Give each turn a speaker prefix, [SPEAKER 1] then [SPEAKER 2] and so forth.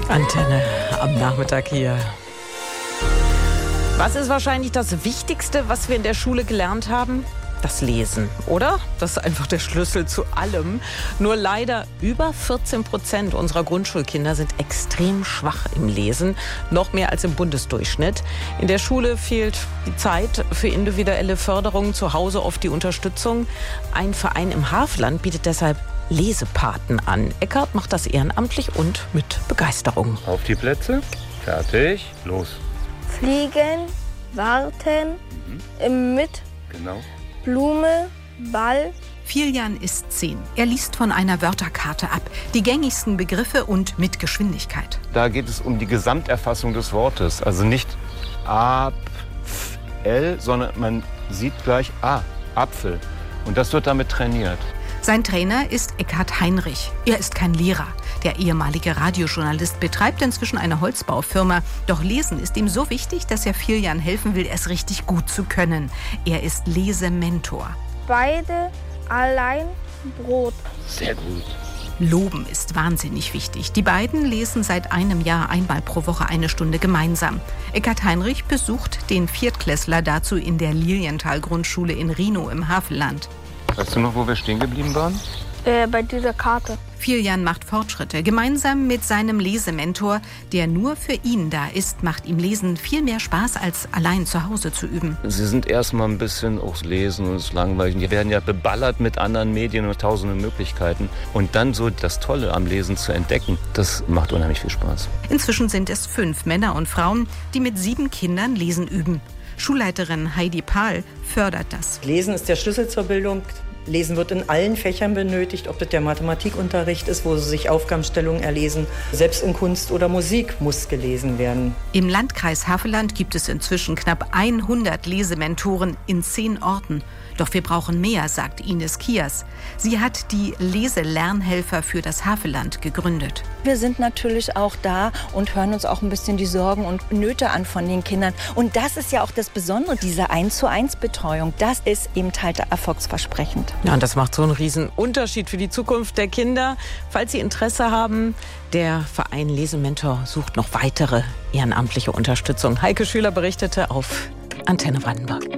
[SPEAKER 1] Antenne am Nachmittag hier. Was ist wahrscheinlich das Wichtigste, was wir in der Schule gelernt haben? Das Lesen, oder? Das ist einfach der Schlüssel zu allem. Nur leider über 14% unserer Grundschulkinder sind extrem schwach im Lesen. Noch mehr als im Bundesdurchschnitt. In der Schule fehlt die Zeit für individuelle Förderung, zu Hause oft die Unterstützung. Ein Verein im Havelland bietet deshalb Lesepaten an. Eckart macht das ehrenamtlich und mit Begeisterung.
[SPEAKER 2] Auf die Plätze, fertig, los.
[SPEAKER 3] Fliegen, warten, mit
[SPEAKER 2] Genau.
[SPEAKER 3] Blume, Ball.
[SPEAKER 4] Filjan ist 10. Er liest von einer Wörterkarte ab. Die gängigsten Begriffe und mit Geschwindigkeit.
[SPEAKER 2] Da geht es um die Gesamterfassung des Wortes. Also nicht A, F, L, sondern man sieht gleich A, Apfel. Und das wird damit trainiert.
[SPEAKER 4] Sein Trainer ist Eckhard Heinrich. Er ist kein Lehrer. Der ehemalige Radiojournalist betreibt inzwischen eine Holzbaufirma. Doch Lesen ist ihm so wichtig, dass er Filjan helfen will, es richtig gut zu können. Er ist Lesementor.
[SPEAKER 3] Beide allein Brot.
[SPEAKER 2] Sehr gut.
[SPEAKER 4] Loben ist wahnsinnig wichtig. Die beiden lesen seit einem Jahr einmal pro Woche eine Stunde gemeinsam. Eckhard Heinrich besucht den Viertklässler dazu in der Lilienthal-Grundschule in Rhinow im Havelland.
[SPEAKER 2] Weißt du noch, wo wir stehen geblieben waren?
[SPEAKER 3] Bei dieser Karte.
[SPEAKER 4] Filjan macht Fortschritte. Gemeinsam mit seinem Lesementor, der nur für ihn da ist, macht ihm Lesen viel mehr Spaß, als allein zu Hause zu üben.
[SPEAKER 2] Sie sind erstmal ein bisschen auch lesen und es ist langweilig. Die werden ja beballert mit anderen Medien und tausenden Möglichkeiten. Und dann so das Tolle am Lesen zu entdecken, das macht unheimlich viel Spaß.
[SPEAKER 4] Inzwischen sind es 5 Männer und Frauen, die mit 7 Kindern Lesen üben. Schulleiterin Heidi Pahl fördert das.
[SPEAKER 5] Lesen ist der Schlüssel zur Bildung. Lesen wird in allen Fächern benötigt, ob das der Mathematikunterricht ist, wo sie sich Aufgabenstellungen erlesen. Selbst in Kunst oder Musik muss gelesen werden.
[SPEAKER 4] Im Landkreis Havelland gibt es inzwischen knapp 100 Lesementoren in 10 Orten. Doch wir brauchen mehr, sagt Ines Kias. Sie hat die Leselernhelfer für das Havelland gegründet.
[SPEAKER 6] Wir sind natürlich auch da und hören uns auch ein bisschen die Sorgen und Nöte an von den Kindern. Und das ist ja auch das Besondere, diese 1:1-Betreuung. Das ist eben halt erfolgsversprechend.
[SPEAKER 1] Ja, und das macht so einen riesen Unterschied für die Zukunft der Kinder. Falls Sie Interesse haben, der Verein Lesementor sucht noch weitere ehrenamtliche Unterstützung. Heike Schüler berichtete auf Antenne Brandenburg.